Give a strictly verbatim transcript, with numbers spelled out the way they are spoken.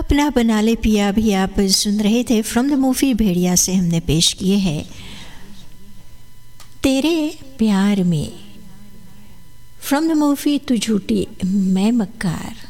अपना बना ले पिया भी आप सुन रहे थे। फ्रॉम द मूवी भेड़िया से हमने पेश किए हैं तेरे प्यार में। फ्रॉम द मूवी तू झूठी मैं मक्कार।